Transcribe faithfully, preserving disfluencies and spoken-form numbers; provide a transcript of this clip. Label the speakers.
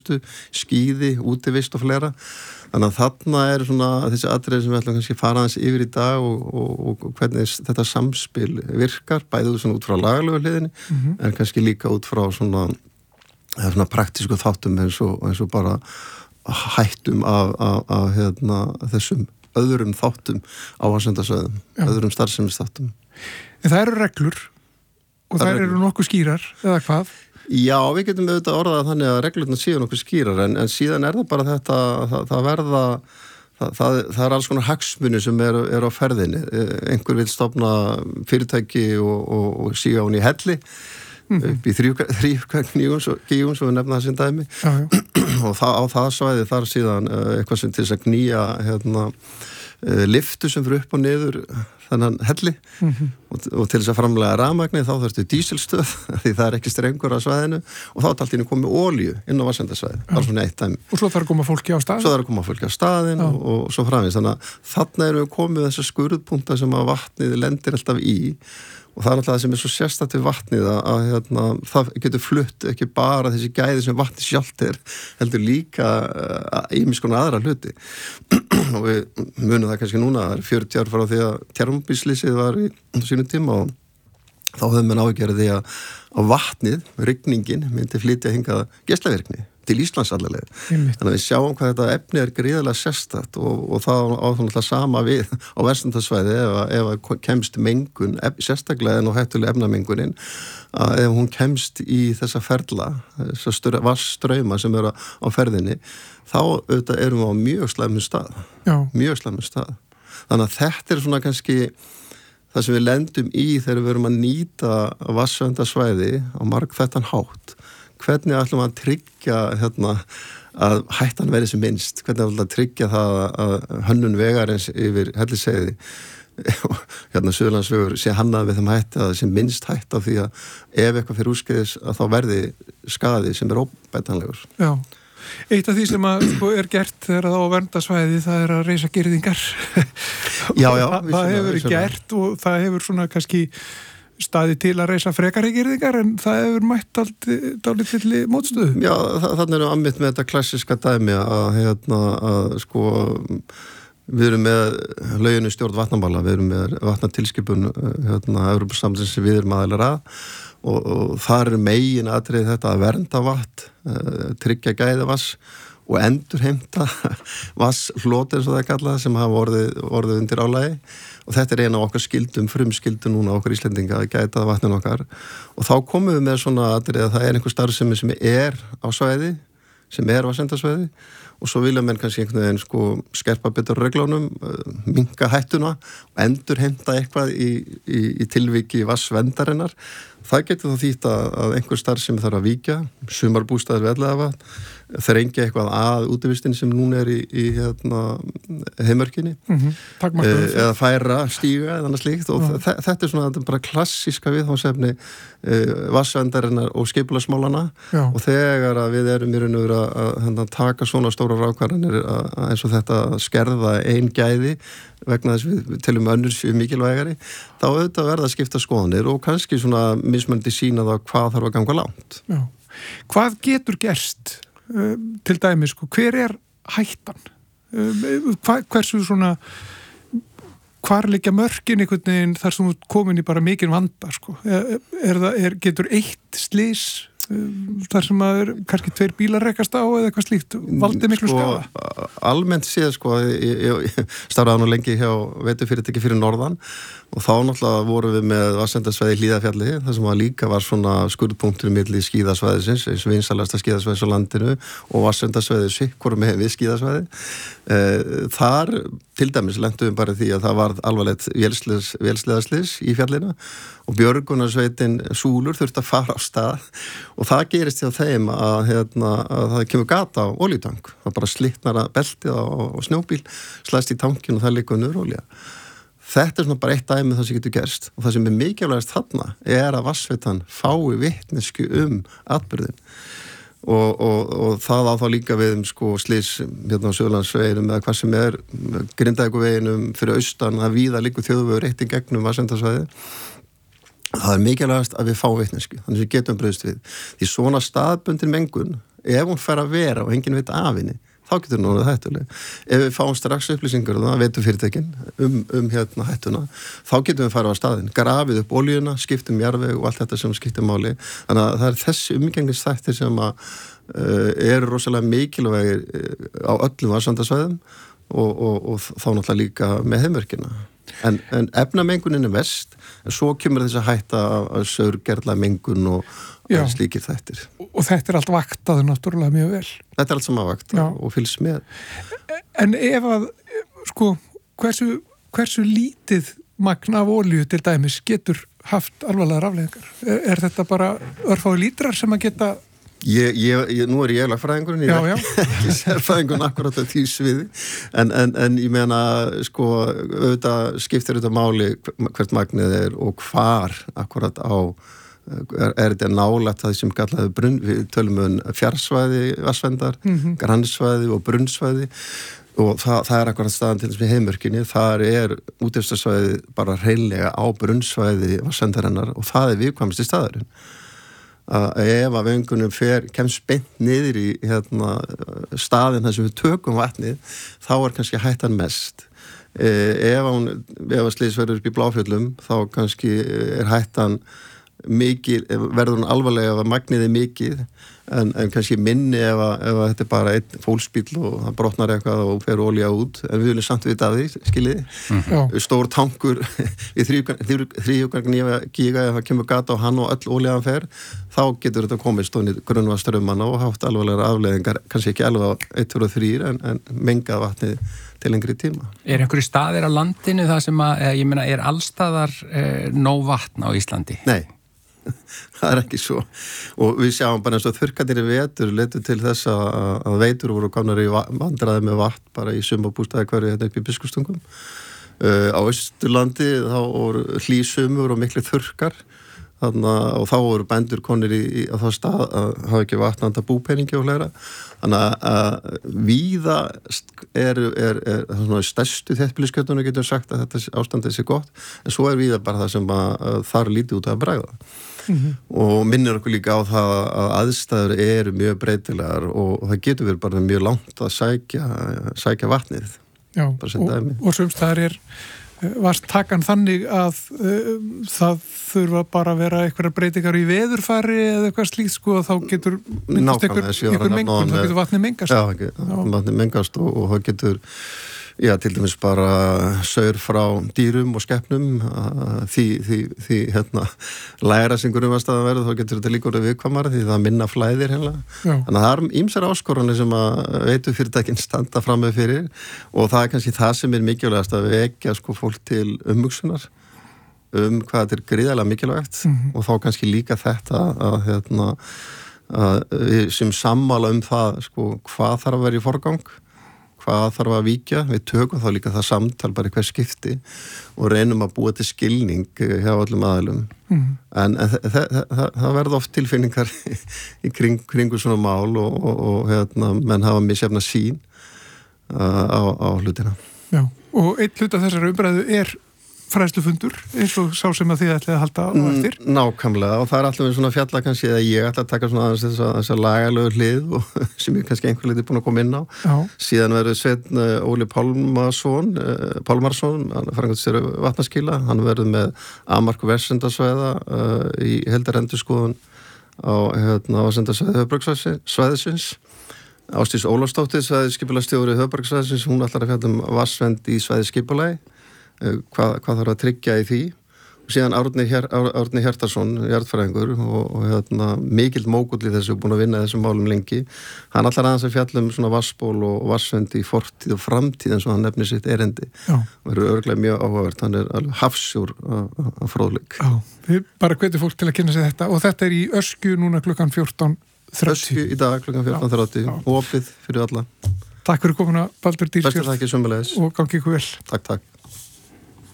Speaker 1: skíði, útivist og fleira. Þannig að þarna er svona þessi atriði sem við ætlum kannski að fara aðeins yfir í dag og, og, og hvernig þetta samspil virkar, bæðið svona út frá lagalegu hliðinni, mm-hmm. en kannski líka út frá svona, svona praktísku þáttum eins og, eins og bara hættum af, af, af hérna, þessum öðrum þáttum á vatnsverndarsvæðum, öðrum starfsemisþáttum.
Speaker 2: En það eru reglur og það eru nokkuð skýrar, eða hvað?
Speaker 1: Já, við getum auðvitað orðað þannig að reglurnar séu nokkuð skýrar, en, en síðan er það bara þetta, það, það verða, það, það, það er alls konar hagsmunir sem eru er á ferðinni. Einhver vil stofna fyrirtæki og, og, og síga hún í helli, mm-hmm. upp í þrýfkvækningum, gígum, svo við nefna það sem dæmi, já, já. Og það, á það svæði þar síðan eitthvað sem til þess að knýja hérna, lyftu sem fyrir upp og niður þennan helli, mm-hmm. og, og til þess að framlega rafmagni þá þurftu díselstöð því það er ekki strengur á svæðinu og þá er allt í einu komið olíu inn á vatnsverndarsvæði, bara svona eitt dæmi.
Speaker 2: Og svo þarf að koma fólki á staðin?
Speaker 1: Svo þarf að koma fólki á staðin og, og svo framvegis. Þannig að þarna erum við komið þessar skurðpunta sem að vatnið lendir alltaf í og það er alltaf það sem er svo sérstakt við vatnið að, að hérna, það getur flutt ekki bara þessi gæði sem vatnið sjálft er, heldur líka ýmis konar aðra hluti. Og við munum það kannski núna, það er fjörutíu ár frá því að Tjernobyl-slysið var í sínum tíma og þá höfum við ágjörði því að, að vatnið, rigningin, myndi flytja hingað geislavirkni til Íslands allavega. Þannig að við sjáum hvað þetta efni er gríðarlega sérstakt og, og það á þannig sama við á verndarsvæði ef, ef kemst mengun, sérstaklega en á hættulega efnamengunin, að ef hún kemst í þessa ferla, þessa vassstrauma sem eru á ferðinni, þá auðvitað erum við á mjög slæmum stað. Já. Mjög slæmum stað. Þannig að þetta er svona kannski það sem við lendum í þegar við erum að nýta vatnsverndarsvæði á margþættan hátt. Hvernig ætlum við að tryggja hérna, að hættan verði sem minnst? Hvernig ætlum við að tryggja það að hönnun vegarins yfir Hellisheiði hérna Suðurlandsvegur sé hannað við þeim hætti að sem minnst hætt af því að ef eitthvað fyrir úrskeiðis að þá verði skaði sem er óbætanlegur.
Speaker 2: Já. Eitt af því sem að, sko, er gert þegar það á verndarsvæði, það er að reisa girðingar.
Speaker 1: Já, já.
Speaker 2: Það, það hefur verið gert og það hefur svona kannski staði til að reisa frekari girðingar en það hefur mætt dálítið mótstöðu.
Speaker 1: Já, þannig erum við ammitt með þetta klassiska dæmi að, hérna, að sko, við erum með löginu stjórn vatnamála, við erum með vatnatilskipun hérna, Evrópusambandsins sem við erum aðilar að og, og þar er megin atriði þetta að vernda vatn, tryggja gæði vatns og endurheimta vassfloti eins og það er kallað sem hafa orðið, orðið undir álagi og þetta er eina af okkar skildum, frumskildum núna okkar Íslendinga að gæta vatnin okkar og þá komum við með svona atriði að það er einhver starfsemi sem er á svæði, sem er vatnsverndarsvæði og svo vilja menn kannski einhvern veginn sko skerpa betur reglunum, minnka hættuna og endurheimta eitthvað í, í, í tilviki vatnsverndarinnar. Það getur þá þýtt að, að einhver starfsemi þarf að víkja, sumarbústaðir við Elliðavatn, þrengja eitthvað að útivistin sem núna er í, í hérna, heimörkinni,
Speaker 2: mm-hmm.
Speaker 1: e, eða færa stíga eða annað slíkt og þe- þetta er svona bara klassíska viðfangsefni e, vatnsverndarinnar og skipulagsmálana og þegar að við erum í raun og veru að, að, að taka svona stóra rákvarðanir eins og þetta að skerða ein gæði vegna þess við, við telum önnur séu mikilvægari, þá auðvitað verða að skipta skoðanir og kannski svona mismunandi sína það hvað þarf að ganga langt.
Speaker 2: Já. Hvað getur gerst um, til dæmis, sko, hver er hættan? Um, hva, hversu svona hvar liggja mörkin einhvern veginn þar sem þú komin í bara mikinn vanda, sko? Er, er það, er, getur eitt slys þar sem að er kannski tveir bílar rekast á eða eitthvað slíkt, valdið miklu
Speaker 1: sko,
Speaker 2: skaða?
Speaker 1: Almennt séð, sko, ég, ég starfaði nú lengi hjá veitufyrirtæki fyrir norðan og þá náttúrulega vorum við með vatnsverndarsvæði í Hlíðarfjalli, þar sem að líka var svona skurðpunktur milli skíðasvæðisins, eins vinsalasta skíðasvæðis á landinu og vatnsverndarsvæði sikkur með við skíðasvæði. Þar til dæmis lentum við bara því að það var alvarlegt vélsleðaslys í fjallinu og björgunarsveitin Súlur þurfti að fara á stað og það gerist hjá þeim að, hérna, að það kemur gata á olíutank. Það bara slitnar að beltið á, á snjóbíl, slæst í tankin og það liggur niður olía. Þetta er svona bara eitt dæmi það sem getur gerst og það sem er mikilvægast þarna er að vatnsveitan fái vitneskju um atburðin og, og, og það á þá líka við um sko slys hérna á Suðurlandsveginum eða hvað sem er Grindavíkurveginum fyrir austan að víða liggur þjóðvegur eitt í gegnum vatnsverndarsvæði. Það er mikilvægast að við fáum vitneskju, þannig að við getum brugðist við. Því svona staðbundin mengun ef hún fer að vera og enginn veit af henni, þá getur hún orðið hættuleg. Ef við fáum strax upplýsingar um það, veitum fyrirtækin um, um hérna hættuna, þá getum við farið á staðinn, grafið upp olíuna, skiptum jarðveg og allt þetta sem skiptir máli. Þannig að það er þessi umgengnisþættir sem að uh, eru rosalega mikilvægir á öllum vatnsverndarsvæðum og, og, og þá náttúrulega líka með heimverkina. En, en efnamengunin er verst, en svo kemur þess að hætta að saurgerla mengun og
Speaker 2: Já.
Speaker 1: slíkir þættir.
Speaker 2: Og þetta er allt vaktaði náttúrulega mjög vel.
Speaker 1: Þetta er allt saman vakt
Speaker 2: Já.
Speaker 1: og fylgst með.
Speaker 2: En ef að, sko, hversu, hversu lítið magn af olíu til dæmis getur haft alvarlegar afleiðingar? Er, er þetta bara örfáir lítrar sem að geta...
Speaker 1: Ég, ég, ég, nú er ég lagfræðingurinn, ég
Speaker 2: Já,
Speaker 1: er
Speaker 2: já.
Speaker 1: ekki sérfræðingurinn akkurat á því sviði, en, en, en ég meina, sko, auðvitað skiptir þetta máli hvert magnið er og hvar akkurat á, er, er þetta nálægt það sem kallaði brunn, við tölum um fjarsvæði, vassvendar, mm-hmm. grannsvæði og brunnsvæði og það, það er akkurat staðan til þess með heimörkinni, þar er útivistarsvæði bara hreinlega á brunnsvæði vassvendarinnar og það er viðkvæmasti staðurinn. Að ef að vöngunum fer, kemst beint niður í hérna, staðin þar sem við tökum vatnið, þá er kannski hættan mest. Eh, ef hún, ef að slys verður upp í Bláfjöllum, þá kannski er hættan mikil, verður hún alvarlega ef að magnið er mikið, en, en kannski minni ef að, ef að þetta er bara einn fólksbíll og það brotnar eitthvað og fer olía út, en við viljum samt vita af því, skiljiði. Mm-hmm. Stór tankur í þrjúgangnýja gíga, ef það kemur gata á hann og öll olíaðan fer, þá getur þetta komið stónið grunnvatnsströmmana og haft alvarlegar afleiðingar, kannski ekki alveg á eitt, tvö og þrjú, en, en mengað vatnið til lengri tíma.
Speaker 3: Er einhverju staðir á landinu það sem að, ég meina, er allstaðar eh, nóg vatn á Íslandi?
Speaker 1: Nei. Það er ekki svo og við sjáum bara eins og þurrkanir í vetur letu til þess að, að veitur voru komnar í vandræði með vatn bara í sumbústaði hverju hérna upp í Biskupstungum uh, á Austurlandi þá voru hlýsumur og miklu þurrkar þarna, og þá voru bændur konir í, í á það stað að hafa ekki vatnanda búpeningi og fleira þannig að, að víða er, er, er, er svona stærstu þéttbýliskjörnunum getum sagt að þetta ástandið sé gott en svo er víða bara það sem að, að þar lítið út að bregða mm-hmm. og minnir okkur líka á það að aðstæður eru mjög breytilegar og, og það getur verið bara mjög langt að sækja, sækja vatnið.
Speaker 2: Já, og, og sumstaðar er varst takan þannig að uh, það þurfa bara að vera eitthvað breytingar í veðurfari eða eitthvað slíkt sko og þá getur myndast eitthvað mengun, þá getur vatnið mengast.
Speaker 1: Já, ekki, vatnið mengast og, og það getur, já, til dæmis bara saur frá dýrum og skepnum því, því, því hérna, læra sem grunnvastaða verður, þá getur þetta líka orðið viðkvæmara því það minna flæðir hérna. Þannig að það er ýmsar áskoranir sem að veitu fyrirtækin standa fram með fyrir og það er kannski það sem er mikilvægast að vekja sko fólk til umhugsunar um hvað þetta er gríðarlega mikilvægt mm-hmm. og þá kannski líka þetta að, hérna, að við sem sammála um það sko hvað þarf að vera í forgang hvað þarf að víkja, við tökum þá líka það samtal bara í hver skipti og reynum að búa til skilning hjá öllum aðilum mm. en, en það, það, það, það verður oft tilfinningar í kring, kringu svona mál og, og, og hérna, menn hafa misjafna sín uh, á, á hlutina.
Speaker 2: Já, og einn hlut af þessari umræðu er fræðslufundur eins og sá sem að þið ætlið að halda á eftir.
Speaker 1: Nákvæmlega og það er alltaf svona fjalla kannski eða ég ætla að taka svona aðeins þess að þess að lagalegu hlið og sem ég kannski einhver liti búin að koma inn á. Já. Síðan verður Sveinn Óli Pálmarsson, Pálmarsson, hann framkvæmdastjóri vatnaskila, hann verður með afmarku verndarsvæða uh, í heildarendurskoðun á hérna vatnarsvæði höfuðborgarsvæðisins. Ásdís Ólafsdóttir, svæðisskipulagstjóri höfuðborgarsvæðisins, hún ætlar að fjalla um vatnsvernd í svæðisskipulagi. Hvað, hvað þarf að tryggja í því og síðan Árni, Hér, Árni Hjartarson jarðfræðingur og, og hérna, mikill mógull í þessu, búin að vinna þessum málum lengi hann allar aðeins að fjalla um svona vassból og vassvendi í fortíð og framtíð eins og hann nefnir sitt erendi og verður örglega mjög áhugavert, hann er alveg hafsjór af fróðleik.
Speaker 2: Já, við bara hvetjum fólk til að kynna sig þetta og þetta er í Öskju núna klukkan fjórtán þrjátíu.
Speaker 1: Öskju í dag klukkan fjórtán þrjátíu, opið fyrir alla.
Speaker 2: Takk fyrir komuna Baldur Dýrskjöld
Speaker 1: og
Speaker 2: gangi ykkur vel.
Speaker 1: Takk, takk.